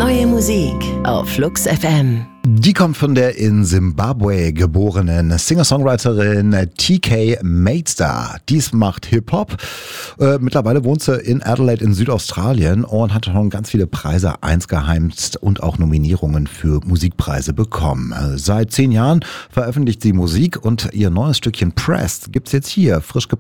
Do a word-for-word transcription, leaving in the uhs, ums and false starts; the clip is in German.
Neue Musik auf Flux F M. Die kommt von der in Simbabwe geborenen Singer-Songwriterin T K Matestar. Dies macht Hip-Hop. Äh, mittlerweile wohnt sie in Adelaide in Südaustralien und hat schon ganz viele Preise eingeheimst und auch Nominierungen für Musikpreise bekommen. Seit zehn Jahren veröffentlicht sie Musik und ihr neues Stückchen Pressed gibt's jetzt hier, frisch gepackt